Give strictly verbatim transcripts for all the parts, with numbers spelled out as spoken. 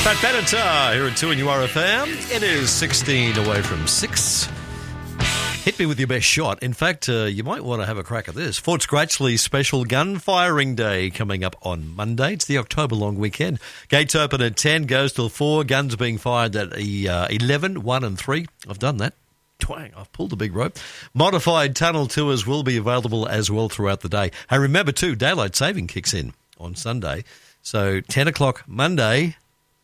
Pat Benatar here at two N U R F M. It is sixteen away from six. Hit me with your best shot. In fact, uh, you might want to have a crack at this. Fort Scratchley's special gun firing day coming up on Monday. It's the October long weekend. Gates open at ten, goes till four. Guns being fired at uh, eleven, one and three. I've done that. Twang, I've pulled the big rope. Modified tunnel tours will be available as well throughout the day. And remember too, daylight saving kicks in on Sunday. So ten o'clock Monday...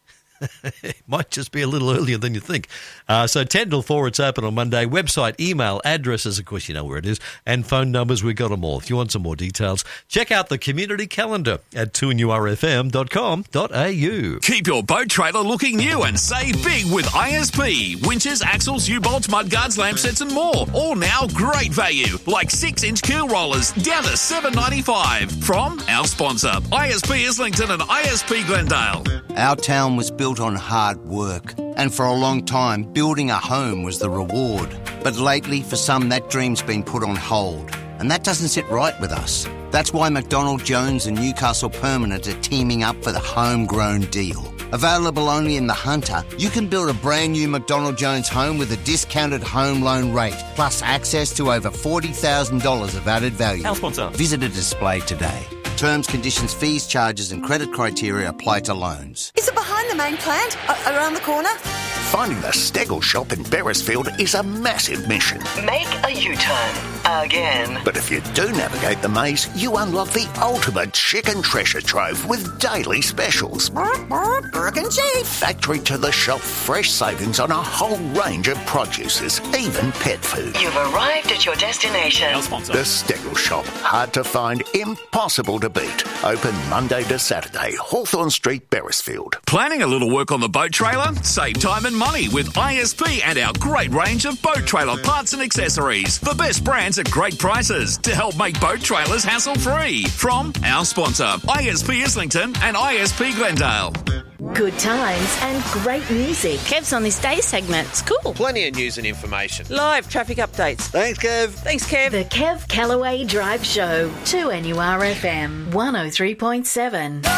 it might just be a little earlier than you think. Uh, so ten till four, it's open on Monday. Website, email, addresses, of course you know where it is, and phone numbers, we've got them all. If you want some more details, check out the community calendar at two N U R F M dot com dot a u. Keep your boat trailer looking new and save big with I S P. Winches, axles, U-bolts, mudguards, lamp sets and more. All now great value, like six inch keel rollers down to seven dollars ninety-five from our sponsor, I S P Islington and I S P Glendale. Our town was built on hard work, and for a long time, building a home was the reward. But lately, for some, that dream's been put on hold, and that doesn't sit right with us. That's why McDonald Jones and Newcastle Permanent are teaming up for the homegrown deal. Available only in the Hunter, you can build a brand new McDonald Jones home with a discounted home loan rate, plus access to over forty thousand dollars of added value. Our sponsor. Visit a display today. Terms, conditions, fees, charges and credit criteria apply to loans. Is it behind the main plant? A- around the corner? Finding the Stegel shop in Beresfield is a massive mission. Make a U-turn. Again. But if you do navigate the maze, you unlock the ultimate chicken treasure trove with daily specials. Burke and Chief. Factory to the shop, fresh savings on a whole range of produces, even pet food. You've arrived at your destination. Our sponsor. The Stegel shop. Hard to find, impossible to beat. Open Monday to Saturday, Hawthorn Street, Beresfield. Planning a little work on the boat trailer? Save time and money with I S P and our great range of boat trailer parts and accessories. The best brands at great prices to help make boat trailers hassle-free. From our sponsor, I S P Islington and I S P Glendale. Good times and great music. Kev's on this day segment. It's cool. Plenty of news and information. Live traffic updates. Thanks, Kev. Thanks, Kev. The Kev Callaway Drive Show. two N U R F M one oh three point seven.